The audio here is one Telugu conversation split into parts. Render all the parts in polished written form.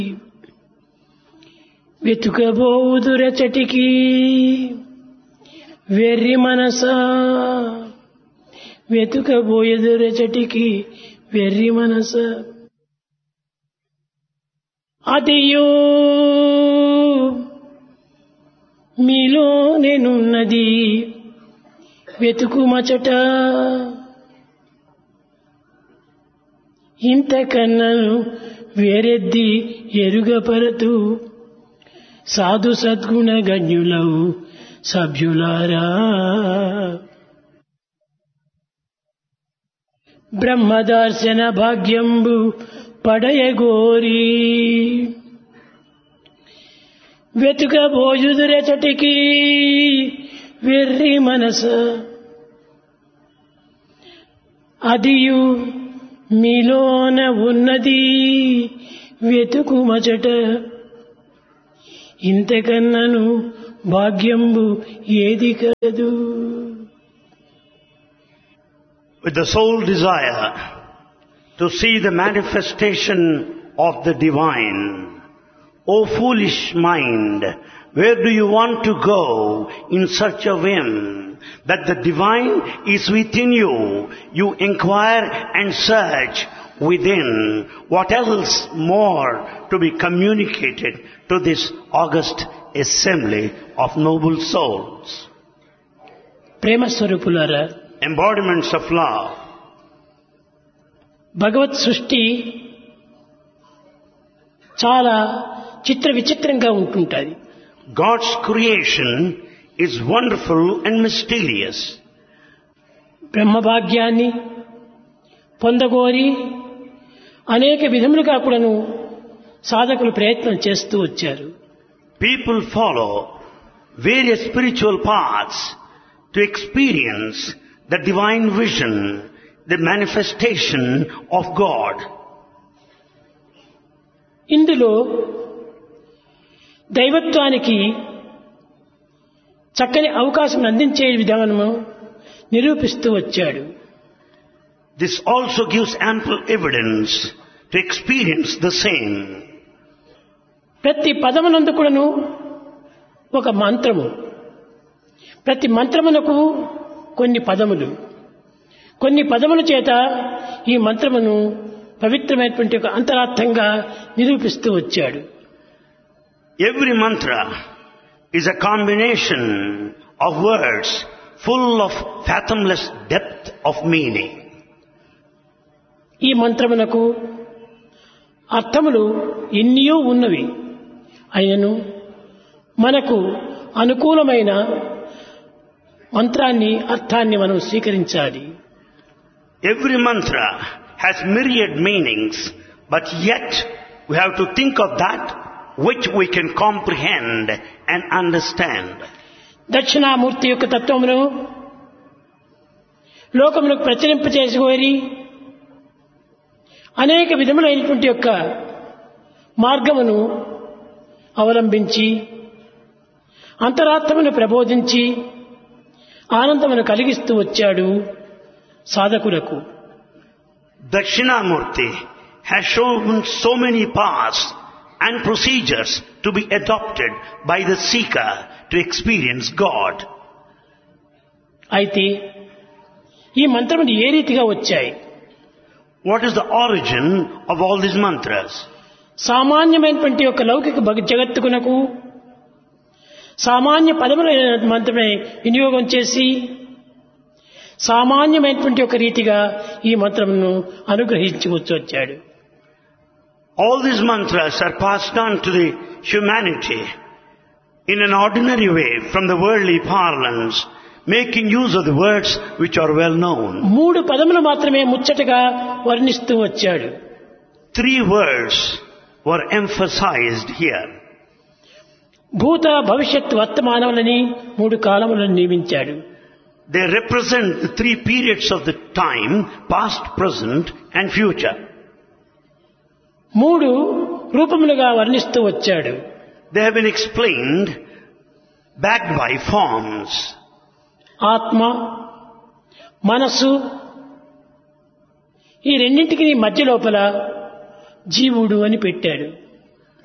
వెతుకబోదురచటికి వెర్రి మనసా, వెతుకబోయెదురచటికి వెర్రి మనస. అదియో మీలో నేనున్నది వెతుకుమచట, ఇంతకన్నను వేరెద్ది ఎరుగపరతు సాధు సద్గుణ గణ్యులవు సభ్యులారా. బ్రహ్మదర్శన భాగ్యంబు పడయగోరి వెతుకబోయుదురచటికి వెర్రి మనస, అదియు మీలోన ఉన్నది వెతుకుమచట, ఇంతకన్నను భాగ్యంబు ఏది కలదు. With the sole desire to see the manifestation of the divine, O foolish mind, where do you want to go in search of Him? That the divine is within you. You inquire and search within. What else more to be communicated to this august assembly of noble souls? ప్రేమ స్వరూపులారా, Embodiments of love. భగవత్ సృష్టి చాలా చిత్ర విచిత్రంగా ఉంటుంటుంది. God's creation is wonderful and mysterious. బ్రహ్మభాగ్యాన్ని పొందగోరి అనేక విధములుగా కూడాను సాధకులు ప్రయత్నం చేస్తూ వచ్చారు. People follow various spiritual paths to experience the divine vision, the manifestation of God. ఇందులో దైవత్వానికి చక్కని అవకాశం అందించే విధానము నిరూపిస్తూ వచ్చాడు. This also gives ample evidence to experience the same. ప్రతి పదమునందు కూడాను ఒక మంత్రము, ప్రతి మంత్రమునకు కొన్ని పదములు, కొన్ని పదముల చేత ఈ మంత్రమును పవిత్రమైనటువంటి ఒక అంతరార్థంగా నిరూపిస్తూ వచ్చాడు. Every mantra is a combination of words full of fathomless depth of meaning. ఈ మంత్రమునకు అర్థములు ఎన్నో ఉన్నవి. అయినను మనకు అనుకూలమైన మంత్రాన్ని, అర్థాన్ని మనం స్వీకరించాలి. Every mantra has myriad meanings, but yet we have to think of that which we can comprehend and understand. Dakshinamurthy యొక్క తత్వమును లోకములకు ప్రచురింపచేసుకోరి అనేక విధములైనటువంటి యొక్క మార్గమును అవలంబించి అంతరాత్మను ప్రబోధించి ఆనందమును కలిగిస్తూ వచ్చాడు సాధకులకు. Dakshinamurti has shown so many paths and procedures to be adopted by the seeker to experience God. అయితే ఈ మంత్రములు ఏ రీతిగా వచ్చాయి? What is the origin of all these mantras? సామాన్యమైనటువంటి ఒక లౌకిక జగత్తుకునకు సామాన్య పదములైన మంత్రమే వినియోగం చేసి సామాన్యమైనటువంటి ఒక రీతిగా ఈ మంత్రమును అనుగ్రహించుకొచ్చి వచ్చాడు. All these mantras are passed on to the humanity in an ordinary way from the worldly parlance, making use of the words which are well known. 3 పదములు మాత్రమే ముచ్చటగా వర్ణిస్తూ వచ్చాడు. 3 words were emphasized here. భూత భవిష్యత్ వర్తమానములని 3 కాలములను నియమించాడు. They represent the 3 periods of the time, past, present and future. 3 రూపములుగా వర్ణిస్తూ వచ్చాడు. They have been explained backed by forms. ఆత్మ, మనస్సు, ఈ రెండింటికి మధ్య లోపల జీవుడు అని పెట్టాడు.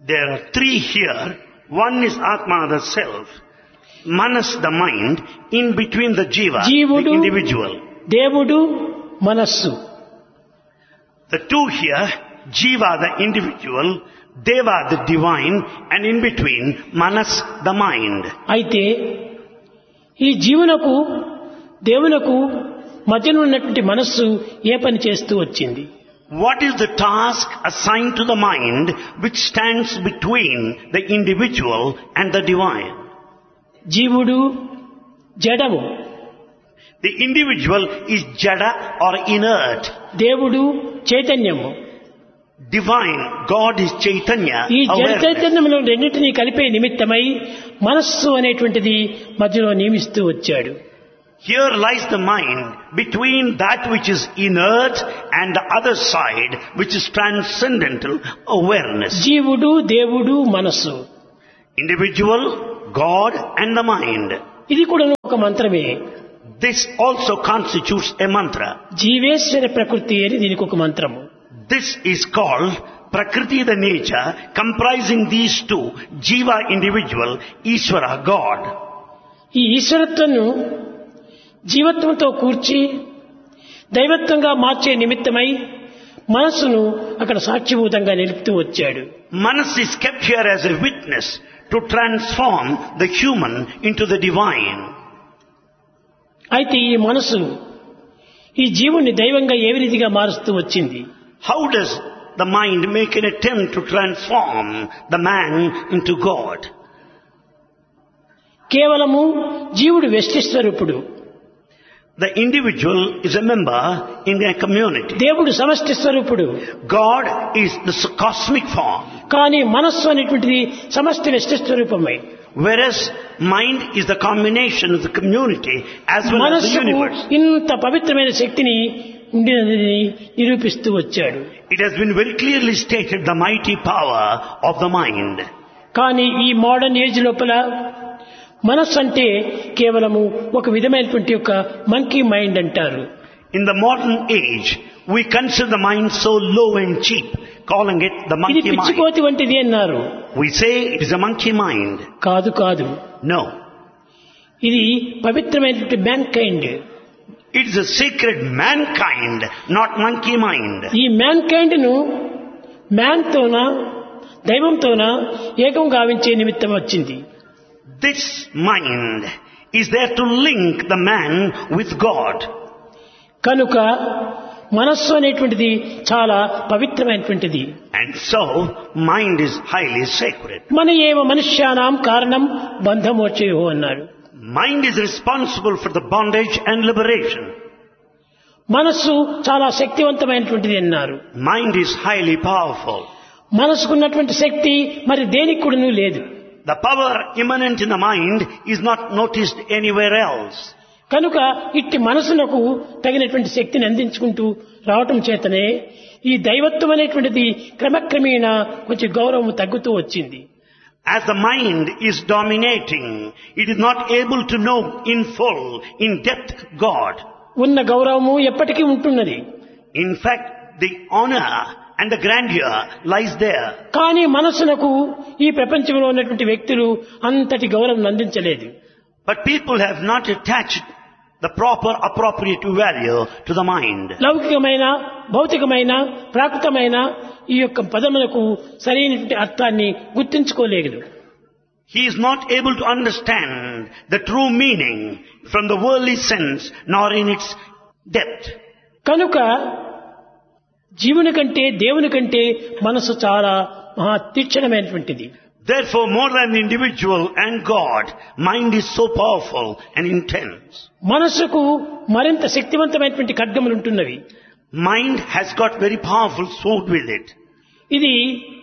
There are three here. One is Atma, the self. Manas, the mind. In between the Jiva, the జీవుడు individual. దేవుడు మనస్సు. The two here, Jiva, the individual, Deva, the divine, and in between, Manas, the mind. అయితే ఈ జీవునకు దేవునకు మధ్యన ఉన్నటువంటి మనస్సు ఏ పని చేస్తూ వచ్చింది? What is the task assigned to the mind which stands between the individual and the divine? జీవుడు జడము, The individual is jada or inert. దేవుడు చైతన్యము. Divine, God is Chaitanya, ఈ జడ awareness. చైతన్యములో రెండింటినీ కలిపే నిమిత్తమై మనస్సు అనేటువంటిది మధ్యలో నియమిస్తూ వచ్చాడు. Here lies the mind between that which is inert and the other side which is transcendental awareness. జీవుడు దేవుడు మనస్సు, Individual, God and the mind. ఇది కూడా ఒక మంత్రమే. This also constitutes a mantra. జీవేశ్వర ప్రకృతి అని దీనికి ఒక మంత్రము. This is called Prakriti, the nature, comprising these two, Jiva, individual, Ishvara, God. ఈ ఈశ్వరత్వను జీవత్వంతో కూర్చి దైవత్వంగా మార్చే నిమిత్తమై మనస్సును అక్కడ సాక్షిభూతంగా నిలుపుతూ వచ్చాడు. Manas is kept here as a witness to transform the human into the divine. అయితే ఈ మనస్సు ఈ జీవుని దైవంగా ఏ రీతిగా మారుస్తూ వచ్చింది? How does the mind make an attempt to transform the man into God? కేవలము జీవుడు వ్యష్టి స్వరూపుడు, The individual is a member in a community. దేవుడు సమష్టి స్వరూపుడు. God is the cosmic form, కానీ మనస్సు అనేటువంటిది సమష్టి వ్యష్టి స్వరూపమే. whereas mind is the combination of the community as well as the మనస్సుకు universe. ఇంత పవిత్రమైన శక్తిని ఉండినదని నిరూపిస్తూ వచ్చాడు. It has been very clearly stated the mighty power of the mind. కానీ ఈ మోడర్న్ ఏజ్ లోపల మనస్సు అంటే కేవలము ఒక విధమైనటువంటి ఒక మంకీ మైండ్ అంటారు. In the modern age, we consider the mind so low and cheap, calling it the ఇది monkey mind. పిచ్చికోతి వంటిది అన్నారు. We say it is a monkey mind. కాదు కాదు, No. ఇది పవిత్రమైనటువంటి man kind. It is a sacred mankind, not monkey mind. ఈ మ్యాన్ కైండ్ ను మ్యాన్ తోన దైవంతోన ఏకం గావించే నిమిత్తం వచ్చింది. This mind is there to link the man with God. కనుక మనస్సు అనేటువంటిది చాలా పవిత్రమైనటువంటిది. And so, mind is highly sacred. మన ఏవ మనుష్యానాం కారణం బంధమోక్షయో అన్నాడు. Mind is responsible for the bondage and liberation. మనస్సు చాలా శక్తివంతమైనటువంటిది అన్నారు. Mind is highly powerful. మనసుకున్నటువంటి శక్తి మరి దేనికి కూడాను లేదు. The power immanent in the mind is not noticed anywhere else. కనుక ఇట్టి మనసునకు తగినటువంటి శక్తిని అందించుకుంటూ రావటం చేతనే ఈ దైవత్వం అనేటువంటిది క్రమక్రమేణా కొంచెం గౌరవం తగ్గుతూ వచ్చింది. As the mind is dominating, it is not able to know in full, in depth, God. ఉన్న గౌరవము ఎప్పటికీ ఉంటున్నది. In fact, the honor and the grandeur lies there. కానీ మనసునకు ఈ ప్రపంచంలో ఉన్నటువంటి వ్యక్తులు అంతటి గౌరవం అందించలేదు. But people have not attached the proper appropriate value to the mind. లౌకికమైన భౌతికమైన ప్రాకృతమైన ఈ యొక్క పదములకు సరైనటువంటి అర్థాన్ని గుర్తించుకోలేదు. He is not able to understand the true meaning from the worldly sense nor in its depth. కనుక జీవుని కంటే దేవుని కంటే మనసు చాలా మహా తీక్షణమైనటువంటిది. Therefore, more than the individual and God, mind is so powerful and intense. మనసుకు మరింత శక్తివంతమైనటువంటి ఖడ్గములు ఉంటున్నవి. Mind has got very powerful sword with it. ఇది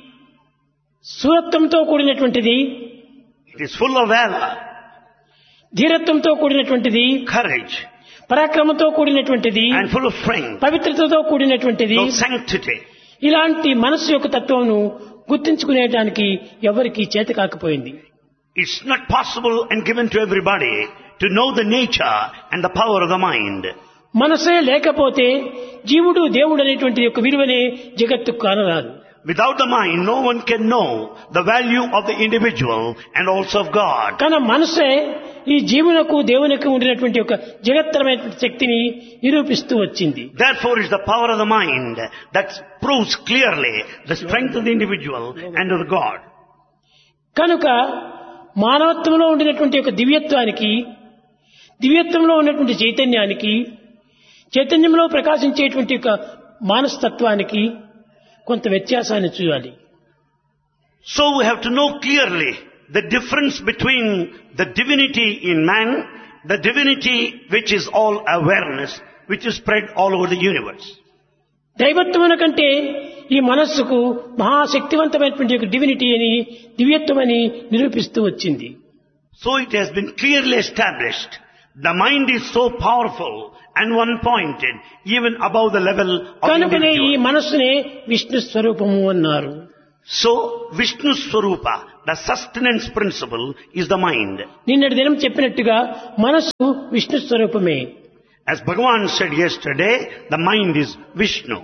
శూరత్వంతో కూడినటువంటిది, It is full of valor, ధీరత్వంతో కూడినటువంటిది, courage, పరాక్రమంతో కూడినటువంటిది, and full of strength, పవిత్రతతో కూడినటువంటిది. of sanctity. ఇలాంటి మనస్సు యొక్క తత్వమును గుర్తించుకునేటానికి ఎవరికీ చేత కాకపోయింది. It's not possible and given to everybody to know the nature and the power of the mind. మనసే లేకపోతే జీవుడు దేవుడు అనేటువంటి యొక్క విలువనే జగత్తు కానరాదు. Without the mind, no one can know the value of the individual and also of God. కానీ మనసే ఈ జీవునకు దేవునికి ఉండినటువంటి ఒక జగత్తరమైనటువంటి శక్తిని నిరూపిస్తూ వచ్చింది. Therefore is the power of the mind that proves clearly the strength of the individual and of God. కనుక మానవత్వంలో ఉండినటువంటి ఒక దివ్యత్వానికి, దివ్యత్వంలో ఉన్నటువంటి చైతన్యానికి, చైతన్యంలో ప్రకాశించేటువంటి ఒక మానసతత్వానికి కొంత వ్యత్యాసాన్ని చూడాలి. So we have to know clearly the difference between the divinity in man, the divinity which is all awareness, which is spread all over the universe. దైవత్వమున కంటే ఈ మనస్సుకు మహాశక్తివంతమైనటువంటి ఒక డివినిటీ అని, దివ్యత్వం అని నిరూపిస్తూ వచ్చింది. So it has been clearly established. The mind is so powerful and one-pointed, even above the level of the కనుకనే ఈ individual. మనస్సునే విష్ణు స్వరూపము అన్నారు. So Vishnu Swarupa, the sustenance principle, is the mind. నిన్నటి దినం చెప్పినట్టుగా మనస్సు విష్ణు స్వరూపమే. As Bhagavan said yesterday, the mind is Vishnu.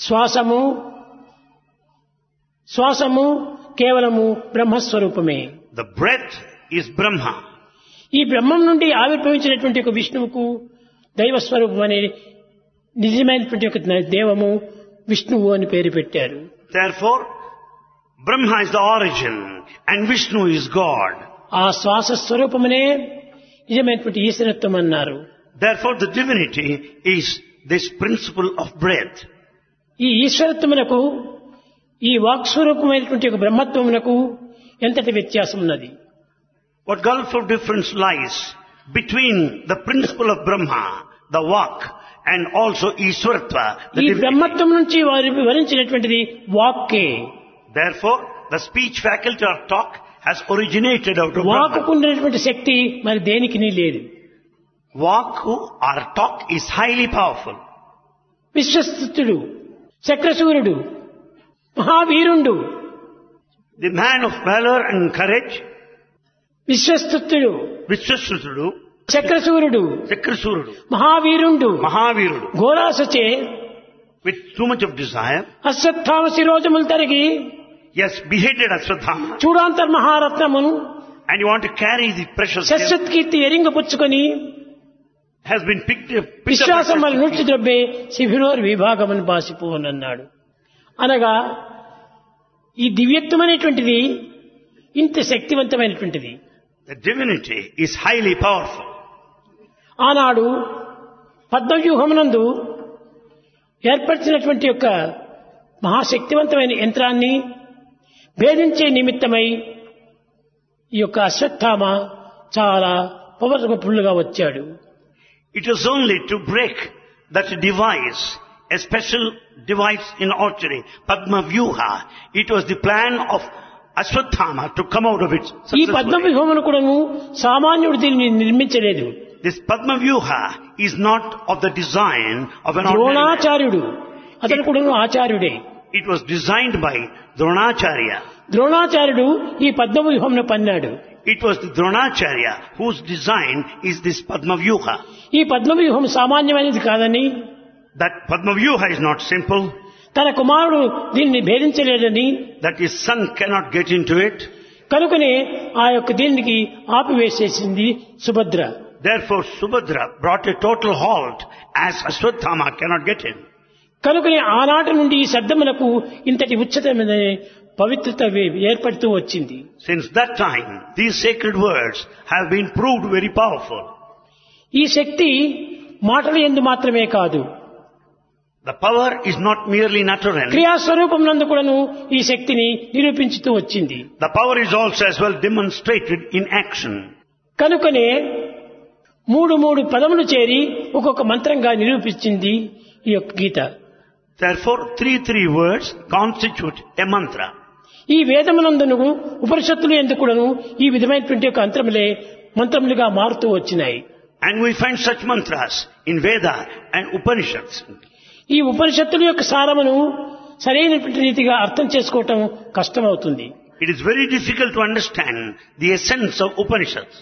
శ్వాసము కేవలము బ్రహ్మస్వరూపమే. The breath is Brahma. ఈ బ్రహ్మం నుండి ఆవిర్భవించినటువంటి ఒక విష్ణువుకు దైవస్వరూపం అనే నిజమైనటువంటి ఒక దేవము విష్ణువు అని పేరు పెట్టారు. Therefore, Brahma is the origin and Vishnu is God. ఆ శ్వాస స్వరూపమనే నిజమైనటువంటి ఈశ్వరత్వం అన్నారు. Therefore, the divinity is this principle of breath. ఈ ఈశ్వరత్వమునకు, ఈ వాక్స్వరూపమైనటువంటి ఒక బ్రహ్మత్వమునకు ఎంతటి వ్యత్యాసం ఉన్నది. What gulf of difference lies between the principle of Brahma, the Vak, and also Ishwaratva, the ఈ divinity. బ్రహ్మత్వం నుంచి వారు వివరించినటువంటిది వాక్కే. Therefore, the speech faculty or talk has originated out of Brahma. వాక్కు ఉండేటువంటి శక్తి మరి దేనికి లేదు. Vaku or talk is highly powerful. విశ్వస్తుడు, చక్రశూరుడు, మహావీరుండు, The man of valor and courage, విశ్వస్తుడు, Vishwasrutudu, చక్రశూరుడు, Chakrasurudu, మహావీరుండు, Mahavirudu, ఘోరాసచే with too much of desire, Ashwatthama శిరోజములు తరిగి yes, beheaded Ashwatthama, చూడాంతర్మహారత్నమును and you want to carry the precious gem, శశ్వత్కీర్తి ఎరింగపుచ్చుకొని has been picked up విశ్వాసం వల్ల by నూర్చి ద్రబ్బే శిబిరోర్ విభాగమని బాసిపోనన్నాడు. అనగా ఈ దివ్యత్వం అనేటువంటిది ఇంత శక్తివంతమైనటువంటిది. The divinity is highly powerful. ఆనాడు పద్మవ్యూహమునందు ఏర్పరిచినటువంటి యొక్క మహాశక్తివంతమైన యంత్రాన్ని భేదించే నిమిత్తమై ఈ యొక్క అశ్వత్థామ చాలా పవర్ఫుల్గా వచ్చాడు. It was only to break that device, a special device in archery, Padma Vyuha. It was the plan of Ashwatthama to come out of it ఈ successfully. పద్మవ్యూహమును కూడాను సామాన్యుడు దీన్ని నిర్మించలేదు. This Padma Vyuha is not of the design of an ordinary man. ద్రోణాచార్యుడు అతను కూడాను ఆచార్యుడే. It was designed by Dronacharya. ద్రోణాచార్యుడు ఈ పద్మవ్యూహమును పన్నాడు. It was the Dronacharya whose design is this Padma Vyuha. ఈ పద్మవ్యూహం సామాన్యమైనది కాదని, That Padma Vyuha is not simple, తన కుమారుడు దీన్ని భేదించలేదని, that his son cannot get into it. కనుకనే ఆ యొక్క దీనికి ఆపివేసేసింది Subhadra. Therefore Subhadra brought a total halt as Ashwatthama cannot get in. కనుకనే ఆనాటి నుండి ఈ శబ్దములకు ఇంతటి ఉచ్ఛతమైన పవిత్రత ఏర్పడుతూ వచ్చింది. Since that time, these sacred words have been proved very powerful. ఈ శక్తి మాటల యందు మాత్రమే కాదు, The power is not merely natural. క్రియాస్వరూపం నందు కూడాను ఈ శక్తిని నిరూపించుతూ వచ్చింది. The power is also as well demonstrated in action. కనుకనే మూడు పదములు చేరి ఒక్కొక్క మంత్రంగా నిరూపించింది ఈ యొక్క గీత. Therefore, three words constitute a mantra. ఈ వేదమునందును ఉపనిషత్తులు ఎందుకు కూడాను ఈ విధమైనటువంటి ఒక మంత్రములుగా మారుతూ వచ్చినాయి. And we find such mantras in Veda and Upanishads. ఈ ఉపనిషత్తుల యొక్క సారమును సరైనటువంటి రీతిగా అర్థం చేసుకోవటం కష్టమవుతుంది. It is very difficult to understand the essence of Upanishads.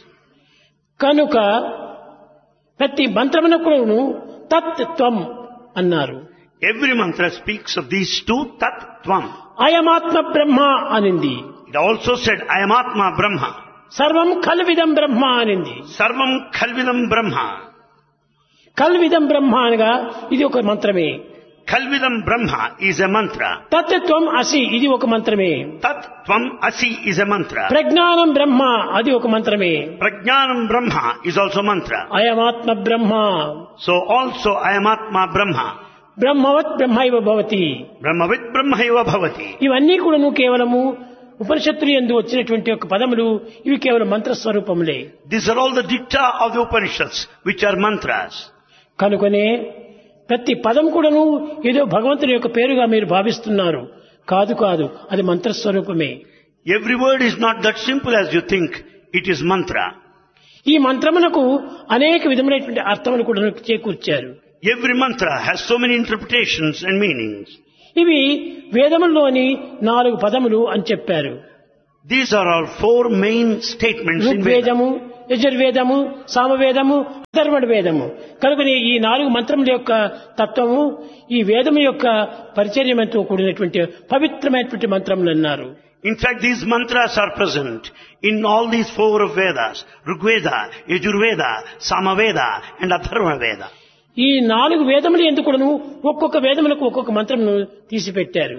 కనుక ప్రతి మంత్రమునకు తత్ త్వం అన్నారు. Every mantra speaks of these two, Tat, Tvam. అయమాత్మ బ్రహ్మ అనింది. It also said, I am Atma Brahma. సర్వం కల్విదం బ్రహ్మ అనింది. Sarvam Khalvidam Brahma. కల్విదం బ్రహ్మ అనగా ఇది ఒక మంత్రమే. Khalvidam Brahma is a mantra. తత్వం అసి ఇది ఒక మంత్రమే. Tat Tvam Asi is a mantra. ప్రజ్ఞానం బ్రహ్మ అది ఒక మంత్రమే. Prajnanam Brahma is also mantra. అయమాత్మ Brahma So also I am Atma Brahma. బ్రహ్మవత్ బ్రహ్మైవ Bhavati. Brahmavit Brahmaiva Bhavati. ఇవన్నీ కూడాను కేవలము ఉపనిషత్తులు యందు వచ్చినటువంటి ఒక పదములు. ఇవి కేవలం మంత్రస్వరూపములే. These are all the dicta of the Upanishads, which are mantras. కనుకనే ప్రతి పదం కూడాను ఏదో భగవంతుని యొక్క పేరుగా మీరు భావిస్తున్నారు. కాదు కాదు, అది మంత్రస్వరూపమే. Every word is not that simple as you think. It is mantra. ఈ మంత్రమునకు అనేక విధములైనటువంటి అర్థములు కూడా చేకూర్చారు. Every mantra has so many interpretations and meanings. ఇవి వేదముల్లోని 4 పదములు అని చెప్పారు. These are all 4 main statements in Veda. ఋగ్వేదము, యజుర్వేదము, సామవేదము, Atharvana వేదము. కనుక ఈ 4 మంత్రముల యొక్క తత్వము ఈ వేదము యొక్క పరిచర్యతో కూడినటువంటి పవిత్రమైనటువంటి మంత్రములు అన్నారు. In fact, these mantras are present in all these 4 of Vedas: Rigveda, Yajurveda, Samaveda and Atharvana Veda. ఈ 4 వేదములు ఎందుకును ఒక్కొక్క వేదములకు ఒక్కొక్క మంత్రమును తీసిపెట్టారు.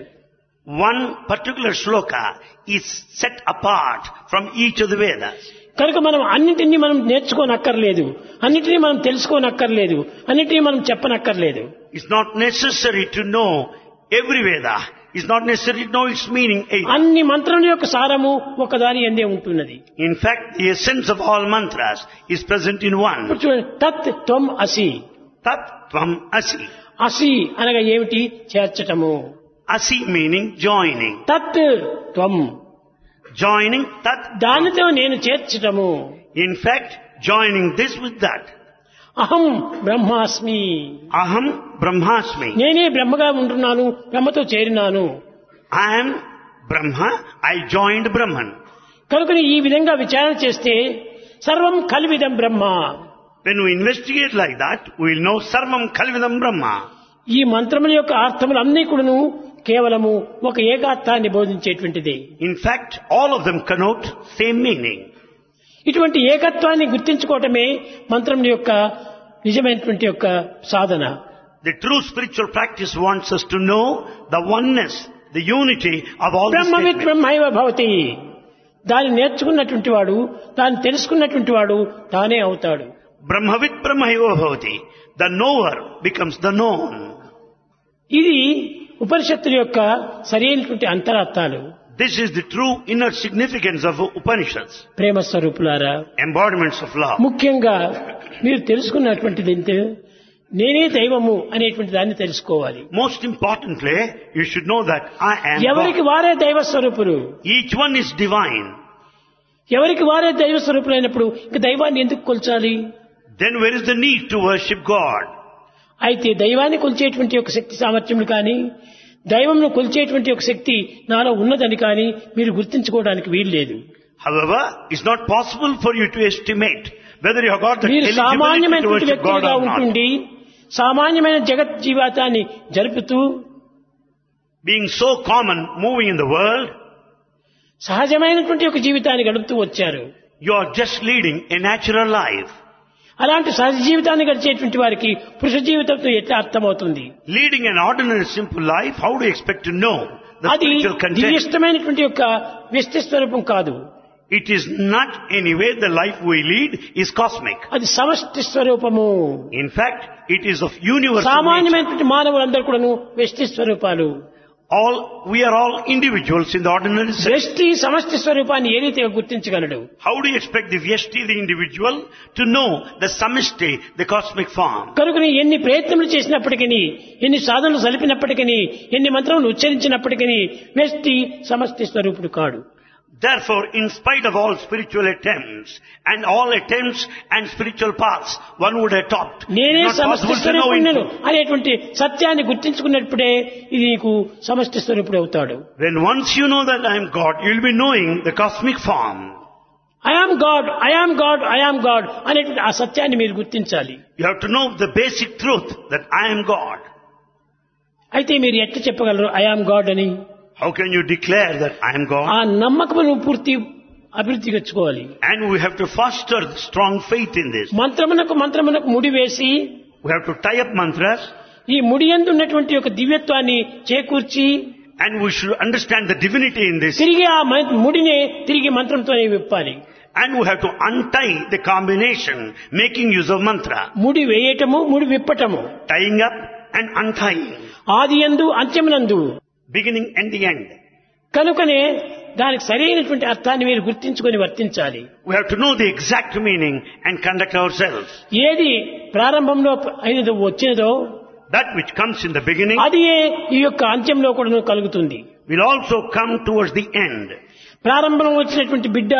One particular shloka is set apart from each of the Vedas. కనుక మనం అన్నింటినీ మనం నేర్చుకోనక్కర్లేదు, అన్నింటినీ మనం తెలుసుకోనక్కర్లేదు, అన్నింటినీ మనం చెప్పనక్కర్లేదు. It's not necessary to know every Veda. It's not necessary to know its meaning either. అన్ని మంత్రముల యొక్క సారము ఒకదాని యందే ఉంటున్నది. In fact, the essence of all mantras is present in one. ఇప్పుడు చూడండి, తత్ త్వం అసి. Tat Tvam Asi. అసి అనగా ఏమిటి? చేర్చటము. Asi meaning joining. తత్ త్వం, Joining Tat. దానితో నేను చేర్చటము. In fact, joining this with that. అహం బ్రహ్మాస్మి, Aham Brahmasmi. నేనే బ్రహ్మగా ఉంటున్నాను, బ్రహ్మతో చేరినాను. I am Brahma. I joined Brahman. కనుక ఈ విధంగా విచారణ చేస్తే సర్వం కల్విదం బ్రహ్మ. When we investigate like that, we will know Sarvam Khalvidam Brahma. ఈ మంత్రముల యొక్క అర్థములు అన్నీ కూడాను కేవలము ఒక ఏకార్థాన్ని బోధించేటువంటిది. In fact, all of them connote same meaning. ఇటువంటి ఏకత్వాన్ని గుర్తించుకోవటమే మంత్రముల యొక్క నిజమైనటువంటి యొక్క సాధన. The true spiritual practice wants us to know the oneness, the unity of all the బ్రహ్మవిత్ statements. బ్రహ్మైవ భవతి. దాన్ని నేర్చుకున్నటువంటి వాడు, దాన్ని తెలుసుకున్నటువంటి వాడు తానే అవుతాడు. Brahmavit Brahmaiva Bhavati. The knower becomes the known. ఇది ఉపనిషత్తుల యొక్క సరైనటువంటి అంతరార్థాలు. This is the true inner significance of Upanishads, ప్రేమ స్వరూపులారా, embodiments of love. ముఖ్యంగా మీరు తెలుసుకున్నటువంటిది నేనే దైవము అనేటువంటి దాన్ని తెలుసుకోవాలి. Most importantly, you should know that I am ఎవరికి God. వారే దైవ స్వరూపులు. Each one is divine. ఎవరికి వారే దైవ స్వరూపులైనప్పుడు ఇంక దైవాన్ని ఎందుకు కొల్చాలి? Then where is the need to worship God? అయితే దైవాన్ని కొలిచేటువంటి ఒక శక్తి సామర్థ్యములు కానీ, దైవంను కొలిచేటువంటి ఒక శక్తి నాలో ఉన్నదని కానీ మీరు గుర్తించుకోవడానికి వీలు లేదు. However, it's not possible for you to estimate whether you have got the మీరు eligibility to సామాన్యమైనటువంటి worship God వ్యక్తులుగా or not. ఉంటుండి సామాన్యమైన జగత్ జీవితాన్ని జరుపుతూ Being so common, moving in the world, సహజమైనటువంటి ఒక జీవితాన్ని గడుపుతూ వచ్చారు. you are just leading a natural life. అలాంటి సహజ జీవితాన్ని గడిచేటువంటి వారికి పురుష జీవితంతో ఎట్లా అర్థమవుతుంది? Leading an ordinary simple life, how do you expect to know the అది spiritual content? దివ్యష్టమైనటువంటి యొక్క వ్యష్టి స్వరూపం కాదు. It is not anyway the life we lead is cosmic. అది సమష్టి స్వరూపము. In fact, it is of universal nature. సామాన్యమైనటువంటి మానవులందరూ కూడాను వ్యష్టి స్వరూపాలు. We are all individuals in the ordinary sense. వ్యష్టి సమష్టి స్వరూపాన్ని ఏ రీతిగా గుర్తించగలడు? How do you expect the Vyashti, the individual, to know the Samishti, the cosmic form? కనుక ఎన్ని ప్రయత్నములు చేసినప్పటికీ, ఎన్ని సాధనలు సలిపినప్పటికీ, ఎన్ని మంత్రములు ఉచ్చరించినప్పటికీ వ్యష్టి సమష్టి స్వరూపుడు కాడు. Therefore, in spite of all spiritual attempts and all attempts and spiritual paths one would adopt, నేనే it's not సమష్టి possible to know స్వరూపుణ్ణి it. అనేటువంటి సత్యాన్ని గుర్తించుకున్నప్పుడే ఇది నీకు సమష్టి స్వరూపుడు అవుతాడు. When once you know that I am God, you will be knowing the cosmic form. I am God, I am God, I am God అనేటువంటి ఆ సత్యాన్ని మీరు గుర్తించాలి. You have to know the basic truth that I am God. అయితే మీరు ఎట్లా చెప్పగలరు ఐ యామ్ గాడ్ అని? How can you declare that I am God? ఆ నమ్మకమును పూర్తి అభివృద్ధి తెచ్చుకోవాలి. And we have to foster strong faith in this. మంత్రమునకు ముడి వేసి We have to tie up mantras, ఈ ముడియందు ఉన్నటువంటి ఒక దివ్యత్వాన్ని చేకూర్చి and we should understand the divinity in this. తిరిగి ఆ ముడినే తిరిగి మంత్రంతోనే విప్పాలి. And we have to untie the combination, making use of mantra. ముడి వేయటము, ముడి విప్పటము, Tying up and untying. ఆదియందు అంత్యమునందు. Beginning and the end. కనుకనే దానికి సరైనటువంటి అర్థాన్ని మీరు గుర్తించుకొని వర్తించాలి. We have to know the exact meaning and conduct ourselves. ఏది ప్రారంభంలో అయినదో వచ్చినదో That which comes in the beginning అది ఈ యొక్క అంత్యంలో కూడా కలుగుతుంది. will also come towards the end. ప్రారంభంలో వచ్చినటువంటి బిడ్డ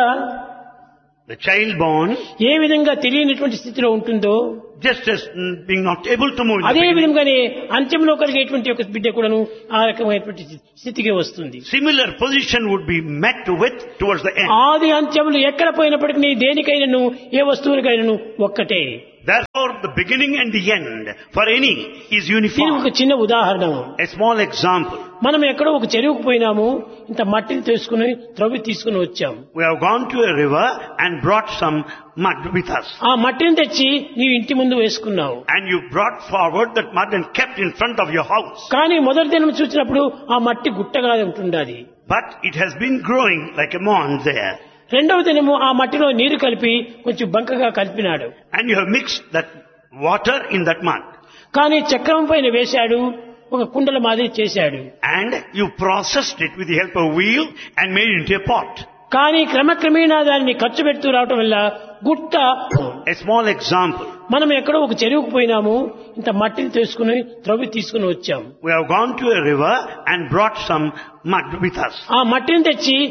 The child born, ఏ విధంగా తెలియనటువంటి స్థితిలో ఉంటుందో just as being not able to move in the అదే beginning, విధంగానే అంత్యంలో కలిగేటువంటి ఒక బిడ్డ కూడాను ఆ రకమైనటువంటి స్థితికి వస్తుంది. similar position would be met with towards the end. ఆది అంత్యములు ఎక్కడ పోయినప్పటికీ దేనికైనాను ఏ వస్తువునికైనాను ఒక్కటే. Therefore, the beginning and the end for any is దీనికి uniform. ఒక చిన్న ఉదాహరణ. A small example. మనం ఎక్కడో ఒక చెరువుకు పోయినాము, ఇంత మట్టిని తీసుకుని త్రవ్వి తీసుకుని వచ్చాము. We have gone to a river and brought some mud with us. ఆ మట్టిని తెచ్చి నీవు ఇంటి ముందు వేసుకున్నావు. And you brought forward that mud and kept in front of your house. కానీ మొదటి దినం చూసినప్పుడు ఆ మట్టి గుట్టగా ఉంటుండాలి. But it has been growing like a mound there. రెండవ దినము ఆ మట్టిలో నీరు కలిపి కొంచెం బంకగా కలిపినాడు. And you have mixed that water in that mud. కానీ చక్రం పైన వేశాడు, ఒక కుండల మాదిరి చేశాడు. And you processed it with the help of wheel and made it into a pot. కానీ క్రమక్రమేణా దాన్ని ఖర్చు పెడుతూ రావటం వల్ల గుట్ట. A small example. మనం ఎక్కడో ఒక చెరువుకు పోయినాము, ఇంత మట్టిని తీసుకుని త్రవ్వి తీసుకుని వచ్చాము. We have gone to a river and brought some mud with us. ఆ మట్టిని తెచ్చి